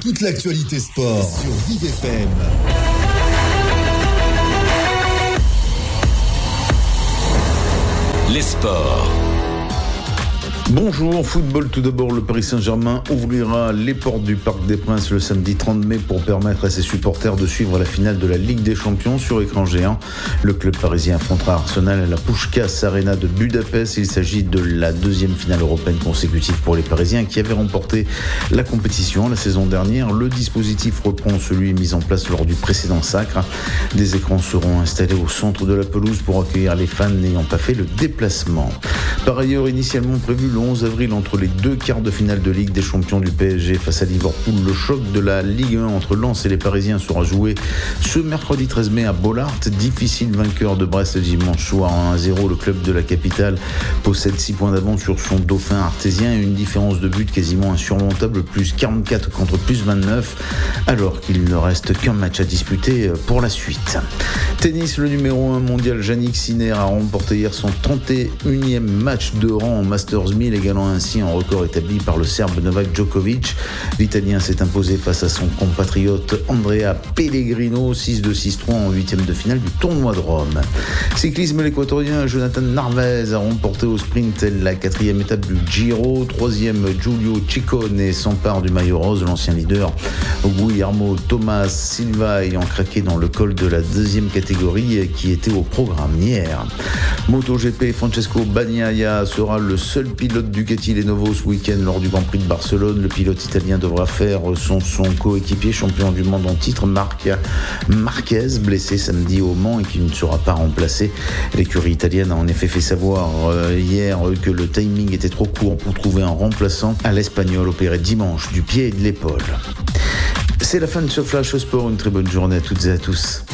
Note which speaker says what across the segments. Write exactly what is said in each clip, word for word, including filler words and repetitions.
Speaker 1: Toute l'actualité sport sur Vive F M.
Speaker 2: Les sports.
Speaker 3: Bonjour, football tout d'abord. Le Paris Saint-Germain ouvrira les portes du Parc des Princes le samedi trente mai pour permettre à ses supporters de suivre la finale de la Ligue des Champions sur écran géant. Le club parisien affrontera Arsenal à la Puskás Arena de Budapest. Il s'agit de la deuxième finale européenne consécutive pour les Parisiens qui avaient remporté la compétition la saison dernière. Le dispositif reprend celui mis en place lors du précédent sacre. Des écrans seront installés au centre de la pelouse pour accueillir les fans n'ayant pas fait le déplacement. Par ailleurs, initialement prévu le onze avril entre les deux quarts de finale de Ligue des Champions du P S G face à Liverpool, le choc de la Ligue un entre Lens et les Parisiens sera joué ce mercredi treize mai à Bollaert. Difficile vainqueur de Brest dimanche soir un à zéro, le club de la capitale possède six points d'avance sur son dauphin artésien et une différence de but quasiment insurmontable, plus quarante-quatre contre plus vingt-neuf, alors qu'il ne reste qu'un match à disputer pour la suite. Tennis, le numéro un mondial Jannik Sinner a remporté hier son trente et unième match de rang au Masters mille, égalant ainsi un record établi par le Serbe Novak Djokovic. L'Italien s'est imposé face à son compatriote Andrea Pellegrino, six deux six trois en huitième de finale du tournoi de Rome. Cyclisme, l'Équatorien Jonathan Narvaez a remporté au sprint la quatrième étape du Giro. Troisième, Giulio Ciccone s'empare du maillot rose, l'ancien leader Guillermo Thomas Silva ayant craqué dans le col de la deuxième catégorie qui était au programme hier. MotoGP, Francesco Bagnaia sera le seul pilote Ducati Lenovo ce week-end lors du Grand Prix de Barcelone. Le pilote italien devra faire son, son coéquipier champion du monde en titre, Marc Marquez, blessé samedi au Mans et qui ne sera pas remplacé. L'écurie italienne a en effet fait savoir euh, hier que le timing était trop court pour trouver un remplaçant à l'Espagnol opéré dimanche du pied et de l'épaule. C'est la fin de ce Flash Sport. Une très bonne journée à toutes et à tous.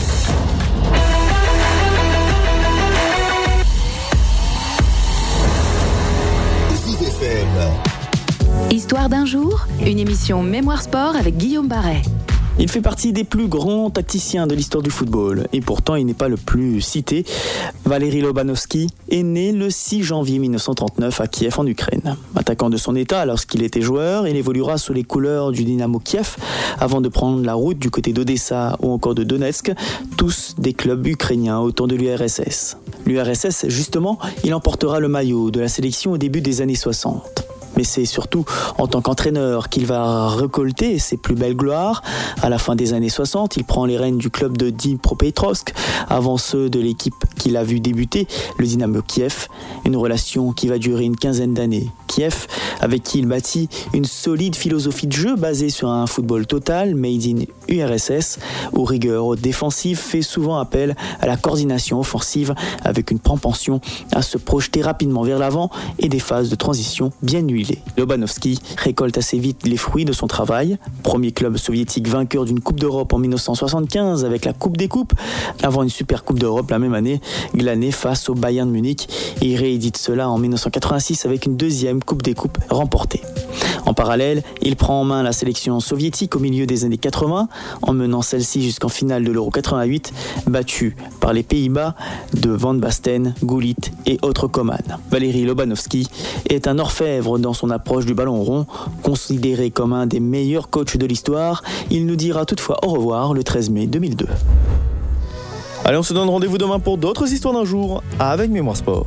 Speaker 4: Histoire d'un jour, une émission Mémoire Sport avec Guillaume Barret.
Speaker 5: Il fait partie des plus grands tacticiens de l'histoire du football et pourtant il n'est pas le plus cité. Valeri Lobanovski est né le six janvier mille neuf cent trente-neuf à Kiev en Ukraine. Attaquant de son état lorsqu'il était joueur, il évoluera sous les couleurs du Dynamo Kiev avant de prendre la route du côté d'Odessa ou encore de Donetsk, tous des clubs ukrainiens autour de l'U R S S. L'U R S S, justement, il emportera le maillot de la sélection au début des années soixante. Mais c'est surtout en tant qu'entraîneur qu'il va récolter ses plus belles gloires. À la fin des années soixante, il prend les rênes du club de Dnipropetrovsk avant ceux de l'équipe qu'il a vu débuter, le Dynamo Kiev. Une relation qui va durer une quinzaine d'années. Kiev, avec qui il bâtit une solide philosophie de jeu basée sur un football total made in U R S S, où rigueur défensive fait souvent appel à la coordination offensive avec une propension à se projeter rapidement vers l'avant et des phases de transition bien huilées. Lobanovski récolte assez vite les fruits de son travail. Premier club soviétique vainqueur d'une Coupe d'Europe en mille neuf cent soixante-quinze avec la Coupe des Coupes, avant une Super Coupe d'Europe la même année, glanée face au Bayern de Munich. Et il réédite cela en mille neuf cent quatre-vingt-six avec une deuxième Coupe des Coupes remportée. En parallèle, il prend en main la sélection soviétique au milieu des années quatre-vingts, en menant celle-ci jusqu'en finale de l'Euro quatre-vingt-huit, battue par les Pays-Bas de Van Basten, Gullit et autres Coman. Valeri Lobanovski est un orfèvre dans son approche du ballon rond, considéré comme un des meilleurs coachs de l'histoire. Il nous dira toutefois au revoir le treize mai deux mille deux.
Speaker 6: Allez, on se donne rendez-vous demain pour d'autres histoires d'un jour avec Mémoire Sport.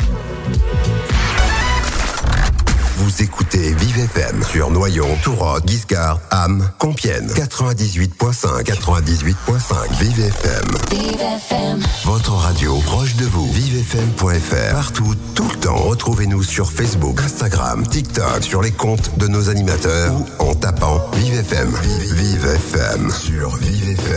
Speaker 7: Vous écoutez Vive F M sur Noyon, Tourotte, Guiscard, Ham, Compiègne. quatre-vingt-dix-huit virgule cinq. quatre-vingt-dix-huit virgule cinq. Vive F M.
Speaker 8: Vive F M.
Speaker 7: Votre radio proche de vous. vive f m point f r. Partout, tout le temps. Retrouvez-nous sur Facebook, Instagram, TikTok, sur les comptes de nos animateurs ou en tapant Vive F M. Vive, Vive F M sur Vive F